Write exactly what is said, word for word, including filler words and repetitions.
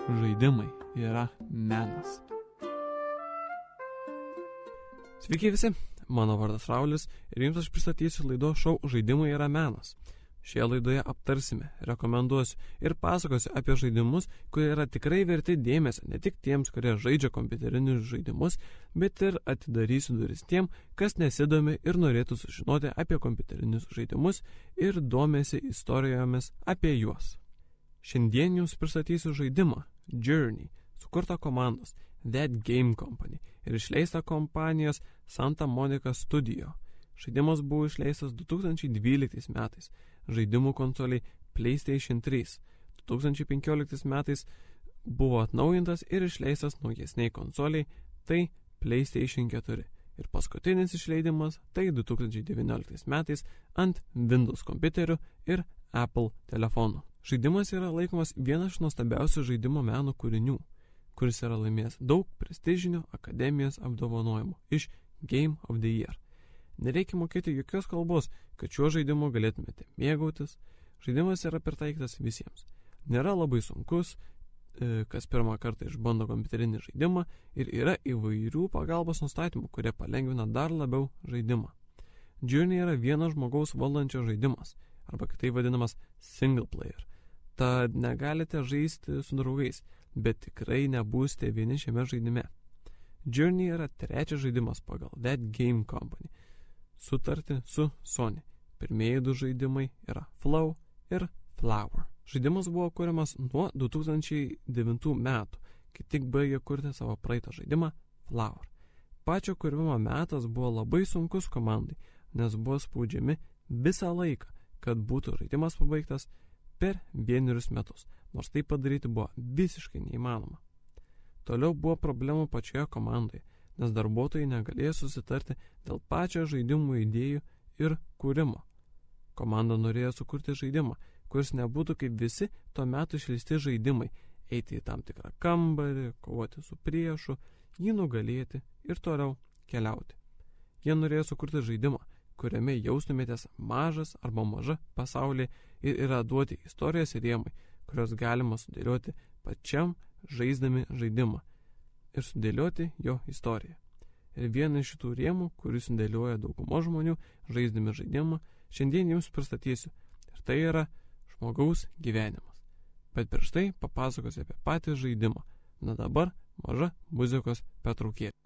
žaidimai yra menas. Sveiki visi, mano vardas Raulis ir jums aš pristatysiu laidos šou Žaidimai yra menas. Šioje laidoje aptarsime, rekomenduosiu ir pasakosiu apie žaidimus, kurie yra tikrai verti dėmesio ne tik tiems, kurie žaidžia kompiuterinius žaidimus, bet ir atidarysiu duris tiem, kas nesidomi ir norėtų sužinoti apie kompiuterinius žaidimus ir domėsi istorijomis apie juos. Šiandien jums pristatysiu žaidimą Journey, sukurtą komandos That Game Company ir išleistą kompanijos Santa Monica Studio. Žaidimas buvo išleistas du tūkstančiai dvyliktais metais, žaidimų konsoliai PlayStation trys. du tūkstančiai penkioliktais metais buvo atnaujintas ir išleistas naujesniai konsoliai, tai PlayStation keturi. Ir paskutinis išleidimas tai du tūkstančiai devynioliktais metais ant Windows kompiuterių ir Apple telefonų. Žaidimas yra laikomas vienas iš nuostabiausių žaidimo meno kūrinių, kuris yra laimėjęs daug prestižinių akademijos apdovanojimų iš Game of the Year. Nereikia mokėti jokios kalbos, kad šiuo žaidimu galėtumėte mėgautis. Žaidimas yra pritaikytas visiems. Nėra labai sunkus, kas pirmą kartą išbando kompiuterinį žaidimą ir yra įvairių pagalbos nustatymų, kurie palengvina dar labiau žaidimą. Journey yra vieno žmogaus valdančio žaidimas, arba kitaip vadinamas single player. Tad negalite žaisti su draugais, bet tikrai nebūsite vieni šiame žaidime. Journey yra trečias žaidimas pagal That Game Company sutartį su Sony. Pirmieji du žaidimai yra Flow ir Flower. Žaidimas buvo kuriamas nuo du tūkstančiai devintų metų, kai tik baigė kurti savo praeitą žaidimą Flower. Pačio kūrimo metas buvo labai sunkus komandai, nes buvo spaudžiami visą laiką, kad būtų žaidimas pabaigtas per vienerius metus, nors tai padaryti buvo visiškai neįmanoma. Toliau buvo problemų pačioje komandoje, nes darbuotojai negalėjo susitarti dėl pačio žaidimų idėjų ir kūrimo. Komanda norėjo sukurti žaidimą, kuris nebūtų kaip visi tuo metu išleisti žaidimai, eiti į tam tikrą kambarį, kovoti su priešu, jį nugalėti ir toliau keliauti. Jie norėjo sukurti žaidimą, kuriame jaustumėtės mažas arba maža pasaulyje ir yra duoti istorijos rėmai, kurios galima sudėlioti pačiam žaisdami žaidimą ir sudėlioti jo istoriją. Ir vieną iš šitų rėmų, kuris sudėlioja daugumo žmonių žaisdami žaidimą, šiandien jums pristatysiu. Ir tai yra žmogaus gyvenimas. Bet prieš tai papasakosiu apie patį žaidimą. Na dabar maža muzikos pertraukėlė.